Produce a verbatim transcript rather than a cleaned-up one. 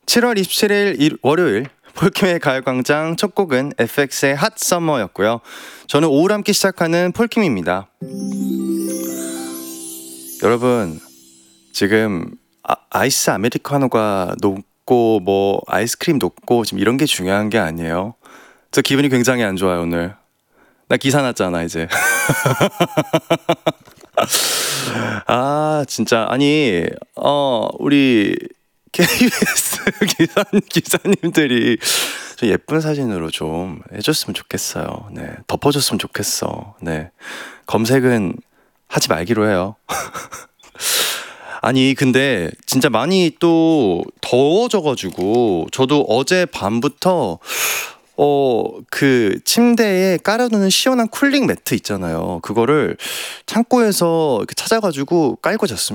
칠월 이십칠일 일, 월요일 폴킴의 가요광장 첫 곡은 에프엑스의 핫 서머였고요. 저는 오후를 함께 시작하는 폴킴입니다. 여러분, 지금 아, 아이스 아메리카노가 녹고 뭐 아이스크림 녹고 지금 이런 게 중요한 게 아니에요. 저 기분이 굉장히 안 좋아요 오늘. 나 기사 났잖아 이제. 아 진짜 아니 어 우리 케이비에스 기사, 기사님들이 좀 예쁜 사진으로 좀 해줬으면 좋겠어요. 네, 덮어줬으면 좋겠어. 네, 검색은 하지 말기로 해요. 아니 근데 진짜 많이 또 더워져가지고 저도 어제 밤부터 어 그 침대에 깔아두는 시원한 쿨링 매트 있잖아요. 그거를 창고에서 이렇게 찾아가지고 깔고 잤습니다.